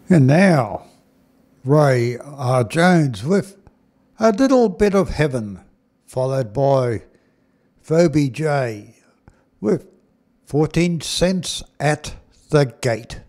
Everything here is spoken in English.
And now, Ray R. Jones with A Little Bit of Heaven, followed by Phoebe J with 14 Cents at the Gate.